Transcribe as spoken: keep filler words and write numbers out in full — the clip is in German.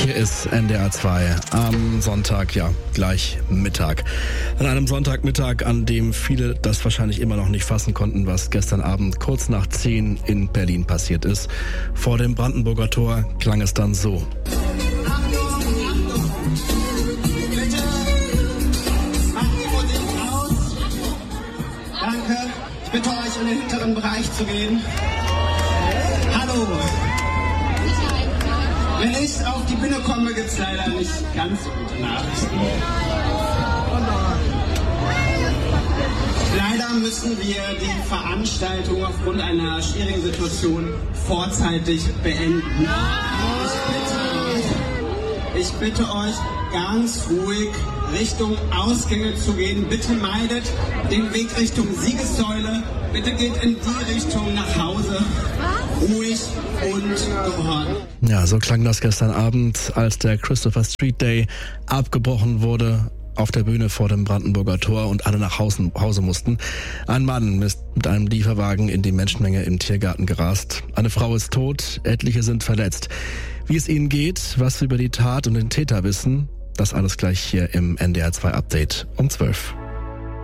Hier ist N D R zwei am Sonntag, ja, gleich Mittag. An einem Sonntagmittag, an dem viele das wahrscheinlich immer noch nicht fassen konnten, was gestern Abend kurz nach zehn in Berlin passiert ist. Vor dem Brandenburger Tor klang es dann so. Danke. Ich bitte euch, in den hinteren Bereich zu gehen. Hallo. Wenn ich auf die Bühne komme, gibt es leider nicht ganz so gute Nachrichten. Leider müssen wir die Veranstaltung aufgrund einer schwierigen Situation vorzeitig beenden. Ich bitte euch, ich bitte euch ganz ruhig Richtung Ausgänge zu gehen. Bitte meidet den Weg Richtung Siegessäule. Bitte geht in die Richtung nach Hause. Ruhig und geordnet. Ja, so klang das gestern Abend, als der Christopher Street Day abgebrochen wurde auf der Bühne vor dem Brandenburger Tor und alle nach Hause, Hause mussten. Ein Mann ist mit einem Lieferwagen in die Menschenmenge im Tiergarten gerast. Eine Frau ist tot, etliche sind verletzt. Wie es ihnen geht, was wir über die Tat und den Täter wissen, das alles gleich hier im N D R zwei Update um zwölf.